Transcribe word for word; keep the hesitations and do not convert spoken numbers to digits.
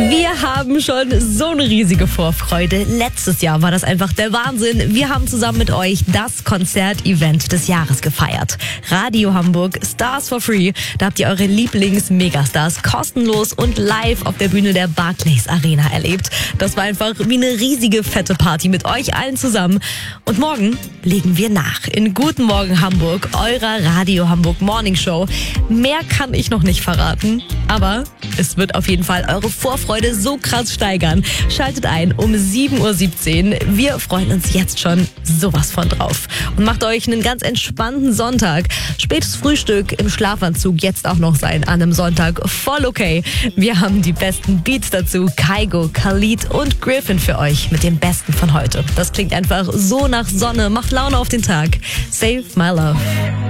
Wir haben schon so eine riesige Vorfreude. Letztes Jahr war das einfach der Wahnsinn. Wir haben zusammen mit euch das Konzertevent des Jahres gefeiert. Radio Hamburg, Stars for Free. Da habt ihr eure Lieblings-Megastars kostenlos und live auf der Bühne der Barclays Arena erlebt. Das war einfach wie eine riesige, fette Party mit euch allen zusammen. Und morgen legen wir nach in Guten Morgen Hamburg, eurer Radio Hamburg Morning Show. Mehr kann ich noch nicht verraten, aber es wird auf jeden Fall eure Vorfreude so krass steigern. Schaltet ein um sieben Uhr siebzehn. Wir freuen uns jetzt schon sowas von drauf. Und macht euch einen ganz entspannten Sonntag. Spätes Frühstück im Schlafanzug jetzt auch noch sein an einem Sonntag. Voll okay. Wir haben die besten Beats dazu. Kygo, Khalid und Griffin für euch mit dem Besten von heute. Das klingt einfach so nach Sonne, macht Laune auf den Tag. Save my love.